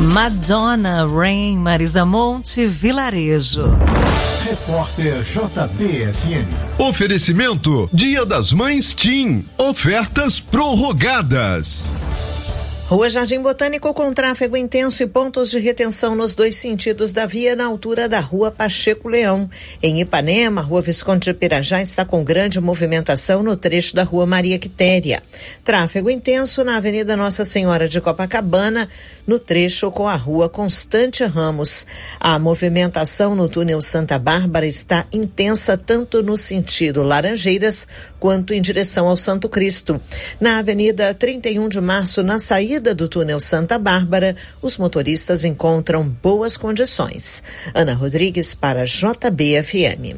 Madonna, Rain, Marisa Monte, Vilarejo. Repórter JBFM. Oferecimento: Dia das Mães TIM. Ofertas prorrogadas. Rua Jardim Botânico com tráfego intenso e pontos de retenção nos dois sentidos da via na altura da Rua Pacheco Leão. Em Ipanema, a Rua Visconde de Pirajá está com grande movimentação no trecho da Rua Maria Quitéria. Tráfego intenso na Avenida Nossa Senhora de Copacabana, no trecho com a Rua Constante Ramos. A movimentação no túnel Santa Bárbara está intensa tanto no sentido Laranjeiras quanto em direção ao Santo Cristo. Na Avenida 31 de Março, na saída do túnel Santa Bárbara, os motoristas encontram boas condições. Ana Rodrigues para JBFM.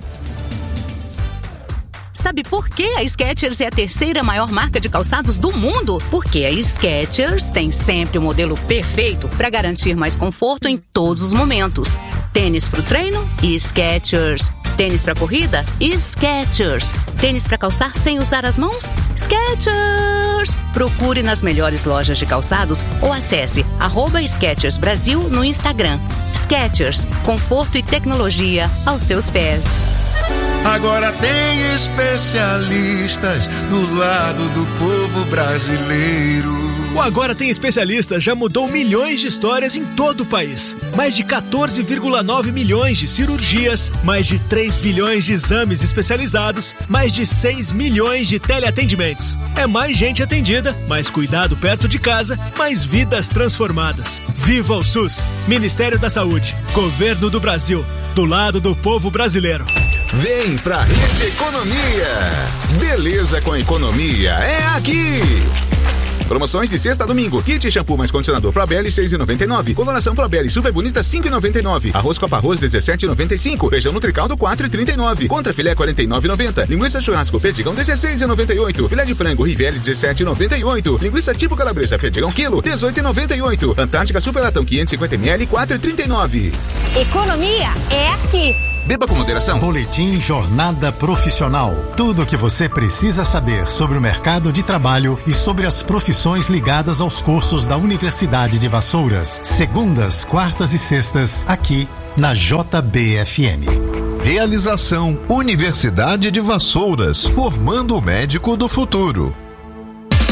Sabe por que a Skechers é a terceira maior marca de calçados do mundo? Porque a Skechers tem sempre o modelo perfeito para garantir mais conforto em todos os momentos. Tênis para o treino? Skechers. Tênis para corrida? Skechers. Tênis para calçar sem usar as mãos? Skechers. Procure nas melhores lojas de calçados ou acesse @Skechers Brasil no Instagram. Skechers, conforto e tecnologia aos seus pés. Agora tem especialistas do lado do povo brasileiro. O Agora Tem Especialistas já mudou milhões de histórias em todo o país. Mais de 14,9 milhões de cirurgias, mais de 3 bilhões de exames especializados, mais de 6 milhões de teleatendimentos. É mais gente atendida, mais cuidado perto de casa, mais vidas transformadas. Viva o SUS! Ministério da Saúde, Governo do Brasil, do lado do povo brasileiro. Vem pra Rede Economia. Beleza com economia é aqui. Promoções de sexta a domingo. Kit shampoo mais condicionador Probeli 6,99. Coloração Probeli Super Bonita 5,99. Arroz Copa Arroz 17,95. Feijão Nutricaldo 4,39. Contra filé 49,90. Linguiça churrasco Perdigão 16,98. Filé de frango Rivelli 17,98. Linguiça tipo calabresa Perdigão quilo 18,98. Antártica Super Latão 550 ml 4,39. Economia é aqui. Beba com moderação. Boletim Jornada Profissional. Tudo o que você precisa saber sobre o mercado de trabalho e sobre as profissões ligadas aos cursos da Universidade de Vassouras. Segundas, quartas e sextas, aqui na JBFM. Realização: Universidade de Vassouras, formando o médico do futuro.